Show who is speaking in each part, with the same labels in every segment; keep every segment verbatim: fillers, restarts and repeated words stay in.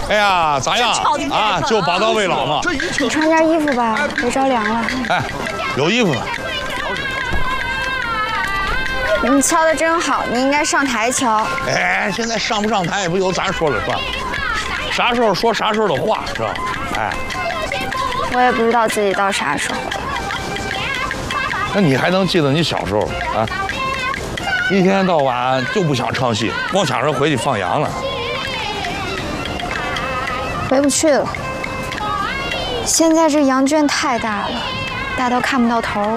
Speaker 1: 哎呀，咋样啊？就宝刀未老嘛。
Speaker 2: 你穿件衣服吧，别着凉了。
Speaker 1: 哎，有衣服了。
Speaker 2: 你敲的真好，你应该上台敲。
Speaker 1: 哎，现在上不上台也不由咱说了算，啥时候说啥时候的话，是吧？哎，
Speaker 2: 我也不知道自己到啥时候。
Speaker 1: 那你还能记得你小时候啊？一天到晚就不想唱戏，光想着回去放羊了。
Speaker 2: 回不去了。现在这羊圈太大了，大到看不到头。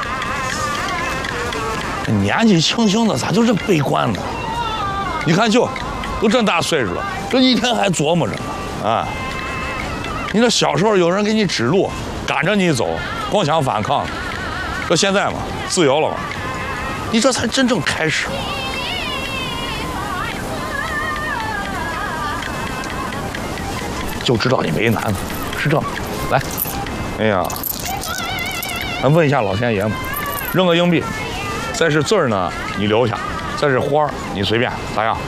Speaker 1: 年纪轻轻的咋就这悲观呢？你看舅，都这大岁数了，这一天还琢磨着呢啊！你这小时候有人给你指路，赶着你走，光想反抗。这现在嘛，自由了嘛，你这才真正开始。就知道你为难了，是这，来，哎呀，咱问一下老天爷嘛，扔个硬币。再是字儿呢，你留下；再是花儿，你随便，咋样？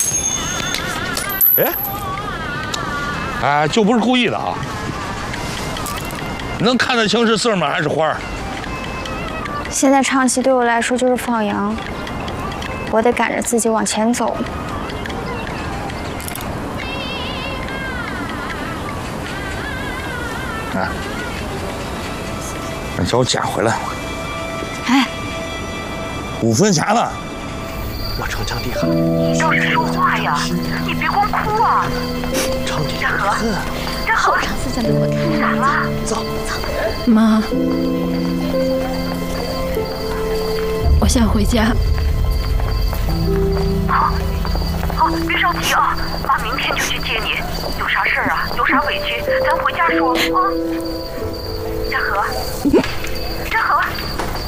Speaker 1: 哎，哎，就不是故意的啊！能看得清是字儿吗？还是花儿？
Speaker 2: 现在唱戏对我来说就是放羊，我得赶着自己往前走。
Speaker 1: 啊，你找我捡回来。
Speaker 2: 哎。
Speaker 1: 五分钱了，
Speaker 3: 我逞强厉害。
Speaker 4: 你倒是说话呀！你别光哭啊！
Speaker 3: 唱的
Speaker 4: 嘉禾，嘉禾，
Speaker 2: 上次讲给我看，
Speaker 4: 咋了？
Speaker 3: 走
Speaker 5: 走。妈，我想回家。
Speaker 4: 好，好，别着急啊，妈明天就去接你。有啥事儿啊？有啥委屈，咱回家说啊。嘉禾。